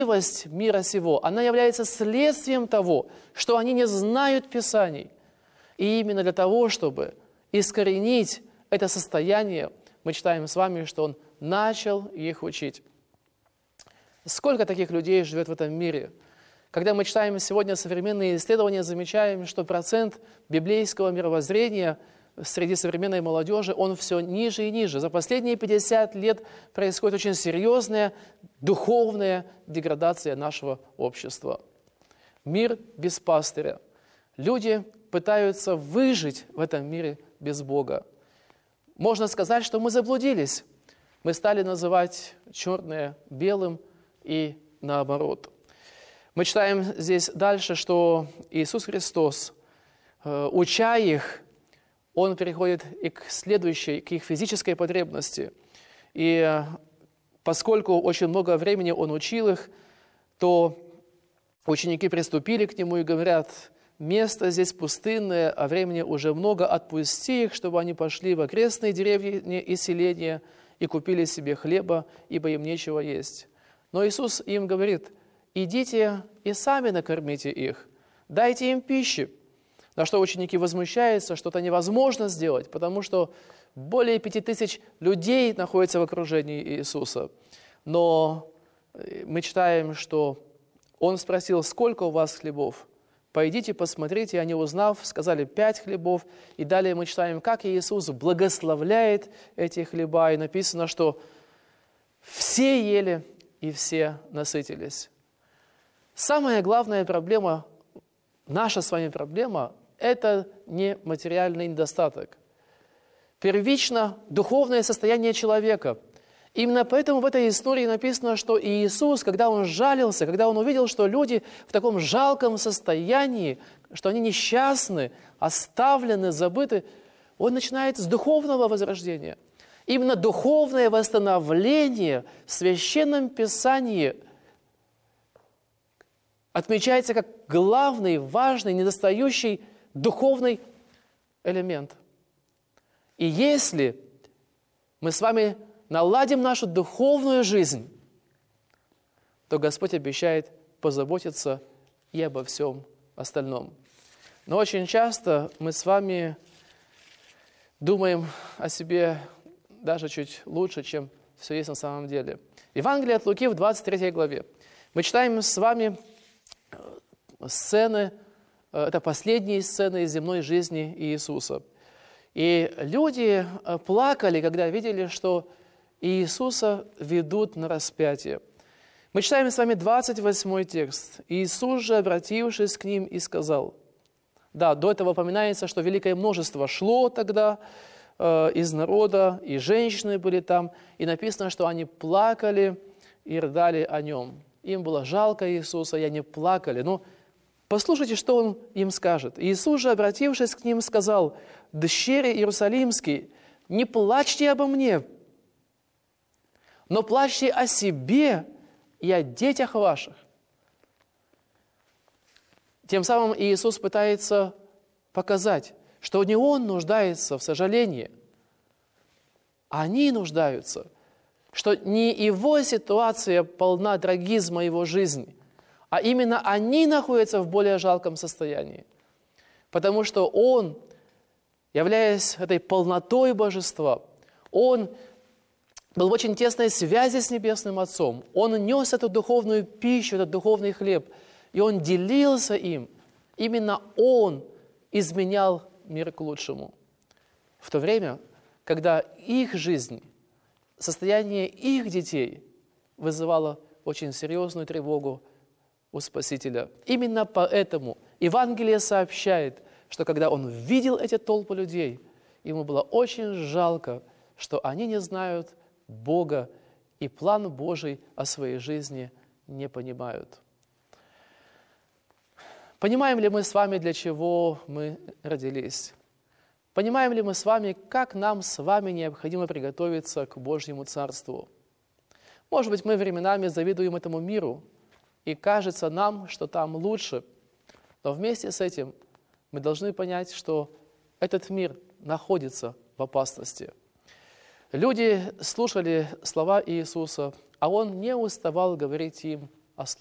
мира сего, она является следствием того, что они не знают Писаний. И именно для того, чтобы искоренить это состояние, мы читаем с вами, что Он начал их учить. Сколько таких людей живет в этом мире? Когда мы читаем сегодня современные исследования, замечаем, что процент библейского мировоззрения среди современной молодежи, он все ниже и ниже. За последние 50 лет происходит очень серьезная духовная деградация нашего общества. Мир без пастыря. Люди пытаются выжить в этом мире без Бога. Можно сказать, что мы заблудились. Мы стали называть черное белым и наоборот. Мы читаем здесь дальше, что Иисус Христос, уча их, Он переходит и к следующей, к их физической потребности. И поскольку очень много времени Он учил их, то ученики приступили к Нему и говорят: место здесь пустынное, а времени уже много, отпусти их, чтобы они пошли в окрестные деревни и селения и купили себе хлеба, ибо им нечего есть. Но Иисус им говорит: идите и сами накормите их, дайте им пищи. На что ученики возмущаются, что это невозможно сделать, потому что более 5000 людей находятся в окружении Иисуса. Но мы читаем, что Он спросил: сколько у вас хлебов? Пойдите, посмотрите. И они, узнав, сказали: 5 хлебов. И далее мы читаем, как Иисус благословляет эти хлеба. И написано, что все ели и все насытились. Самая главная проблема, наша с вами проблема, это не материальный недостаток. Первично духовное состояние человека. Именно поэтому в этой истории написано, что Иисус, когда Он жалился, когда Он увидел, что люди в таком жалком состоянии, что они несчастны, оставлены, забыты, Он начинает с духовного возрождения. Именно духовное восстановление в Священном Писании отмечается как главный, важный, недостающий духовный элемент. И если мы с вами наладим нашу духовную жизнь, то Господь обещает позаботиться и обо всем остальном. Но очень часто мы с вами думаем о себе даже чуть лучше, чем все есть на самом деле. Евангелие от Луки в 23 главе. Мы читаем с вами сцены, это последние сцены из земной жизни Иисуса. И люди плакали, когда видели, что Иисуса ведут на распятие. Мы читаем с вами 28 текст. «Иисус же, обратившись к ним, и сказал». Да, до этого упоминается, что великое множество шло тогда из народа, и женщины были там, и написано, что они плакали и рыдали о Нем. Им было жалко Иисуса, и они плакали. Но послушайте, что Он им скажет. «Иисус же, обратившись к ним, сказал: дщери Иерусалимские, не плачьте обо мне, но плачьте о себе и о детях ваших». Тем самым Иисус пытается показать, что не Он нуждается в сожалении, а они нуждаются, что не Его ситуация полна трагизма Его жизни, а именно они находятся в более жалком состоянии. Потому что Он, являясь этой полнотой Божества, Он был в очень тесной связи с Небесным Отцом. Он нес эту духовную пищу, этот духовный хлеб, и Он делился им. Именно Он изменял мир к лучшему. В то время, когда их жизнь, состояние их детей вызывало очень серьезную тревогу у Спасителя. Именно поэтому Евангелие сообщает, что когда Он видел эти толпы людей, Ему было очень жалко, что они не знают Бога и план Божий о своей жизни не понимают. Понимаем ли мы с вами, для чего мы родились? Понимаем ли мы с вами, как нам с вами необходимо приготовиться к Божьему Царству? Может быть, мы временами завидуем этому миру, и кажется нам, что там лучше. Но вместе с этим мы должны понять, что этот мир находится в опасности. Люди слушали слова Иисуса, а Он не уставал говорить им